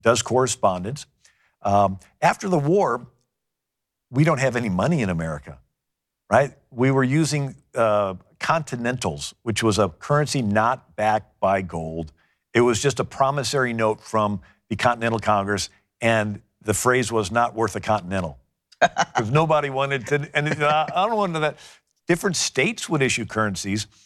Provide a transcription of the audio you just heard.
does correspondence. After the war, we don't have any money in America, right? We were using Continentals, which was a currency not backed by gold. It was just a promissory note from the Continental Congress, and the phrase was not worth a continental. Because nobody wanted to, and I don't want to know that. Different states would issue currencies,